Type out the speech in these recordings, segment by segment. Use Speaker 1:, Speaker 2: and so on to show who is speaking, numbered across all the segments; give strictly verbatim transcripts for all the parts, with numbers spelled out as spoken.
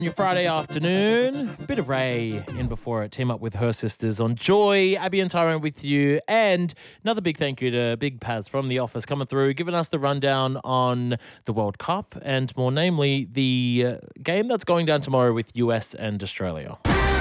Speaker 1: Your Friday afternoon, bit of Ray in before it. Team up with her sisters on Joy. Abby and Tyrone with you. And another big thank you to Big Paz from The Office coming through, giving us the rundown on the World Cup and more namely the uh, game that's going down tomorrow with U S and Australia.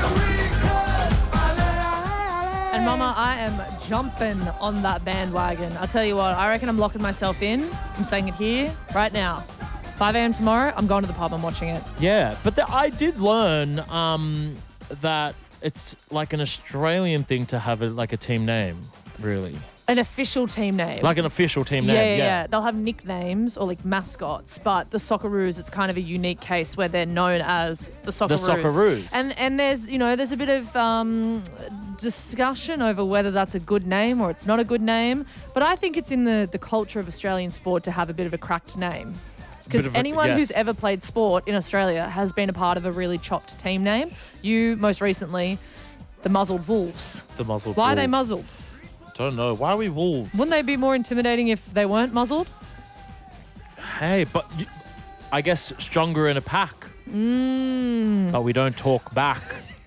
Speaker 2: And Mama, I am jumping on that bandwagon. I'll tell you what, I reckon I'm locking myself in. I'm saying it here right now. five a.m. tomorrow, I'm going to the pub, I'm watching it.
Speaker 1: Yeah, but the, I did learn um, that it's like an Australian thing to have a, like a team name, really.
Speaker 2: An official team name.
Speaker 1: Like an official team
Speaker 2: yeah,
Speaker 1: name,
Speaker 2: yeah,
Speaker 1: yeah.
Speaker 2: yeah. They'll have nicknames or like mascots, but the Socceroos, it's kind of a unique case where they're known as the Socceroos.
Speaker 1: The Socceroos.
Speaker 2: And and there's, you know, there's a bit of um, discussion over whether that's a good name or it's not a good name, but I think it's in the, the culture of Australian sport to have a bit of a cracked name. Because anyone
Speaker 1: yes.
Speaker 2: who's ever played sport in Australia has been a part of a really chopped team name. You, most recently, the Muzzled Wolves.
Speaker 1: The Muzzled
Speaker 2: Why
Speaker 1: Wolves.
Speaker 2: are they muzzled?
Speaker 1: Don't know. Why are we wolves?
Speaker 2: Wouldn't they be more intimidating if they weren't muzzled?
Speaker 1: Hey, but you, I guess stronger in a pack.
Speaker 2: Mm.
Speaker 1: But we don't talk back.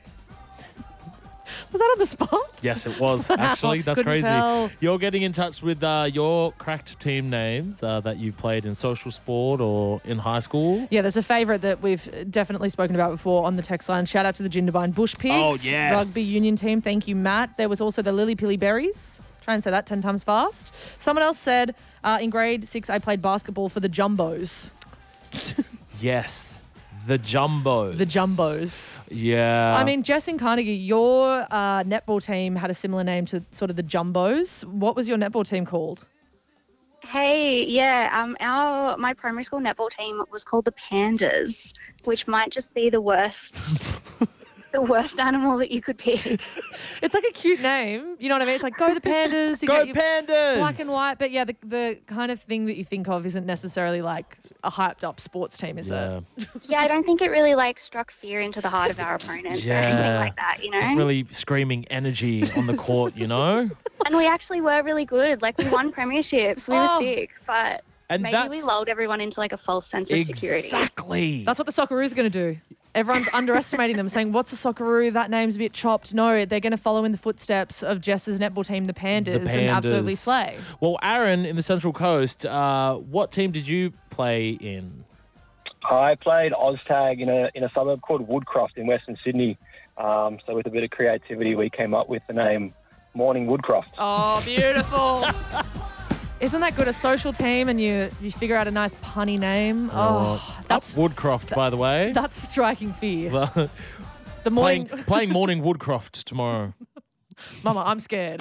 Speaker 2: Was that on the spot?
Speaker 1: Yes, it was, actually. That's
Speaker 2: Couldn't
Speaker 1: crazy.
Speaker 2: tell.
Speaker 1: You're getting in touch with uh, your cracked team names uh, that you've played in social sport or in high school.
Speaker 2: Yeah, there's a favourite that we've definitely spoken about before on the text line. Shout out to the Jindabyne Bush Pigs.
Speaker 1: Oh, yes.
Speaker 2: Rugby union team. Thank you, Matt. There was also the Lily Pilly Berries. Try and say that ten times fast. Someone else said, uh, in grade six, I played basketball for the Jumbos.
Speaker 1: Yes. The Jumbos.
Speaker 2: The Jumbos.
Speaker 1: Yeah.
Speaker 2: I mean, Jess and Carnegie, your uh, netball team had a similar name to sort of the Jumbos. What was your netball team called?
Speaker 3: Hey, yeah, um, our my primary school netball team was called the Pandas, which might just be the worst, the worst animal that you could pick.
Speaker 2: It's like a cute name. You know what I mean? It's like, go the Pandas. You
Speaker 1: Go
Speaker 2: get your
Speaker 1: Pandas!
Speaker 2: Black and white. But yeah, the, the kind of thing that you think of isn't necessarily like a hyped up sports team, is
Speaker 1: Yeah.
Speaker 2: it?
Speaker 3: Yeah, I don't think it really like struck fear into the heart of our opponents or anything
Speaker 1: Yeah.
Speaker 3: like that, you know.
Speaker 1: Really screaming energy on the court, you know?
Speaker 3: And we actually were really good. Like we won premierships. We
Speaker 2: Oh.
Speaker 3: were sick, but
Speaker 1: And
Speaker 3: maybe
Speaker 1: that's
Speaker 3: we lulled everyone into like a false sense of security.
Speaker 1: Exactly.
Speaker 2: That's what the Socceroos are going to do. Everyone's underestimating them, saying, what's a Socceroo? That name's a bit chopped. No, they're going to follow in the footsteps of Jess's netball team, the Pandas,
Speaker 1: The
Speaker 2: and absolutely
Speaker 1: Pandas.
Speaker 2: slay.
Speaker 1: Well, Aaron in the Central Coast, uh, what team did you play in?
Speaker 4: I played OzTag in a in a suburb called Woodcroft in Western Sydney. Um, so with a bit of creativity, we came up with the name Morning Woodcroft.
Speaker 2: Oh, beautiful. Isn't that good? A social team and you, you figure out a nice punny name. Oh, that's
Speaker 1: Up Woodcroft, by the way.
Speaker 2: that's striking fear.
Speaker 1: The-
Speaker 2: The morning,
Speaker 1: playing, playing Morning Woodcroft tomorrow.
Speaker 2: Mama, I'm scared.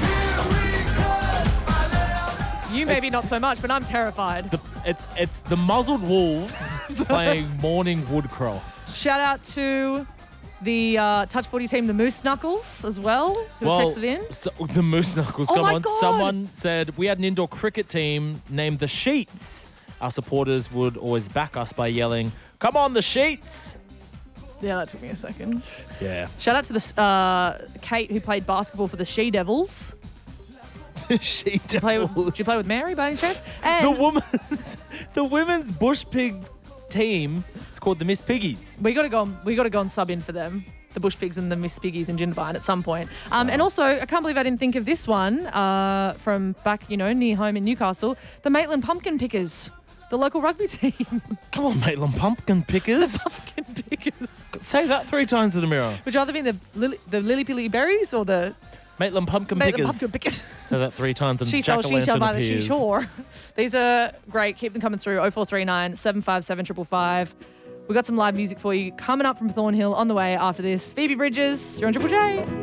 Speaker 2: You maybe not so much, but I'm terrified.
Speaker 1: The, it's it's the Muzzled Wolves playing Morning Woodcroft.
Speaker 2: Shout out to the uh, touch footy team, the Moose Knuckles, as well, who
Speaker 1: Well,
Speaker 2: texted in.
Speaker 1: So, the Moose Knuckles,
Speaker 2: Oh
Speaker 1: come
Speaker 2: my
Speaker 1: on.
Speaker 2: God.
Speaker 1: Someone said we had an indoor cricket team named the Sheets. Our supporters would always back us by yelling, "Come on, the Sheets!"
Speaker 2: Yeah, that took me a second.
Speaker 1: Yeah.
Speaker 2: Shout out to the uh, Kate, who played basketball for the She Devils.
Speaker 1: she
Speaker 2: Did you, play with, did you play with Mary by any chance?
Speaker 1: The
Speaker 2: And
Speaker 1: women's, the women's bush pig team is called the Miss Piggies.
Speaker 2: we got to go. We got to go and sub in for them. The Bush Pigs and the Miss Piggies in Jindabyne at some point. Um, And also, I can't believe I didn't think of this one uh, from back, you know, near home in Newcastle. The Maitland Pumpkin Pickers, the local rugby team.
Speaker 1: Come on, Maitland Pumpkin Pickers.
Speaker 2: Pumpkin Pickers.
Speaker 1: Say that three times in the mirror.
Speaker 2: Would you rather be the Lily, the Lily Pilly Berries or the
Speaker 1: Maitland Pumpkin
Speaker 2: Maitland
Speaker 1: Pickers.
Speaker 2: Pumpkin Pickers?
Speaker 1: Say that three times and
Speaker 2: She shall, she shall
Speaker 1: jack-o'-lantern
Speaker 2: by the she
Speaker 1: appears.
Speaker 2: shore. These are great. Keep them coming through. oh four three nine, seven five seven, five five five. We've got some live music for you coming up from Thornhill on the way after this. Phoebe Bridges, you're on Triple J.